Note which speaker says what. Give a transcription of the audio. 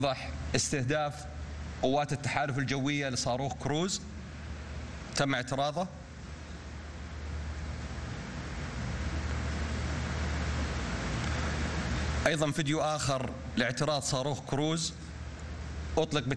Speaker 1: وضح استهداف قوات التحالف الجوية لصاروخ كروز تم اعتراضه. أيضا فيديو آخر لاعتراض صاروخ كروز أطلق